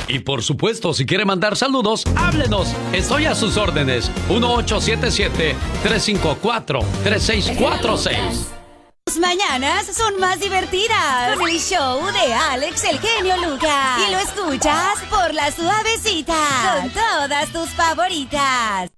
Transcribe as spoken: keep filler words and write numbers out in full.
Y por supuesto, si quiere mandar saludos, háblenos. Estoy a sus órdenes. uno ocho siete siete, tres cinco cuatro, tres seis cuatro seis. Tus mañanas son más divertidas con el show de Alex el genio Lucas. Y lo escuchas por La Suavecita con todas tus favoritas.